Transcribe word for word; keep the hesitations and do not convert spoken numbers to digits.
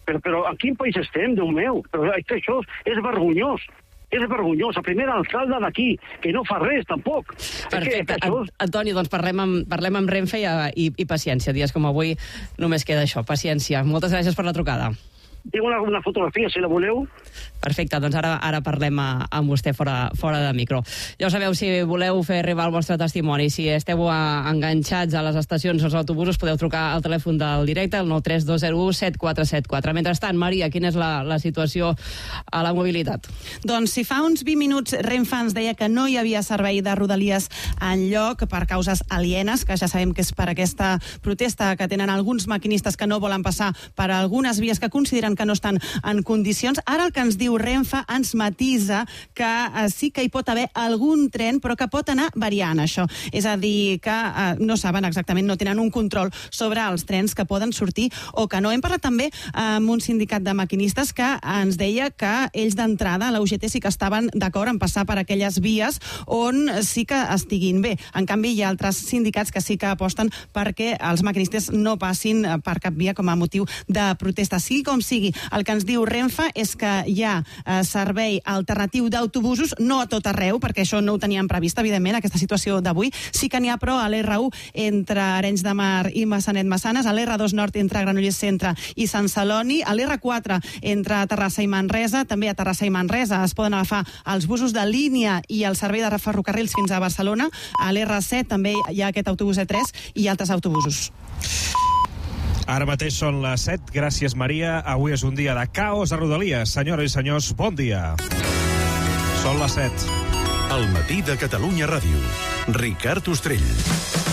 Però, però en quin país estem, Déu meu? Però això és vergonyós. És vergonyós. El primer alcalde d'aquí, que no fa res, tampoc. Perfecte. Que, això... Antoni, doncs parlem amb, parlem amb Renfe i, i, i paciència. Dies com avui només queda això, paciència. Moltes gràcies per la trucada. Tinc una, una fotografia, si la voleu. Perfecte, doncs ara, ara parlem a, amb vostè fora, fora de micro. Ja ho sabeu, si voleu fer arribar el vostre testimoni, si esteu a, enganxats a les estacions o als autobusos, podeu trucar al telèfon del directe, el nou tres dos zero u set quatre set quatre. Mentrestant, Maria, quina és la, la situació a la mobilitat? Doncs si fa uns vint minuts Renfe ens deia que no hi havia servei de Rodalies enlloc per causes alienes, que ja sabem que és per aquesta protesta que tenen alguns maquinistes que no volen passar per algunes vies que consideren que no estan en condicions. Ara el que ens diu Renfe ens matisa que eh, sí que hi pot haver algun tren, però que pot anar variant això. És a dir, que eh, no saben exactament, no tenen un control sobre els trens que poden sortir o que no. Hem parlat també eh, amb un sindicat de maquinistes que ens deia que ells d'entrada, la U G T, sí que estaven d'acord en passar per aquelles vies on sí que estiguin bé. En canvi, hi ha altres sindicats que sí que aposten perquè els maquinistes no passin per cap via com a motiu de protesta. Sigui com sigui, el que ens diu Renfe és que hi ha eh, servei alternatiu d'autobusos, no a tot arreu, perquè això no ho teníem previst, evidentment, aquesta situació d'avui. Sí que n'hi ha, però, a l'R u entre Arenys de Mar i Massanet-Massanes, a l'R dos Nord entre Granollers Centre i Sant Celoni, a l'R quatre entre Terrassa i Manresa, també a Terrassa i Manresa es poden agafar els busos de línia i el servei de ferrocarrils fins a Barcelona. A l'R set també hi ha aquest autobús E tres i altres autobusos. Ara mateix són les set. Gràcies, Maria. Avui és un dia de caos a Rodalies. Senyores i senyors, bon dia. Són les set. El matí de Catalunya Ràdio. Ricard Ostrell.